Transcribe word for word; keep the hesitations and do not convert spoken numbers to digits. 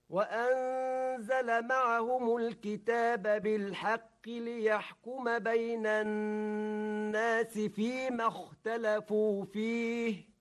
وأنزل معهم الكتاب بالحق ليحكم بين الناس فيما اختلفوا فيه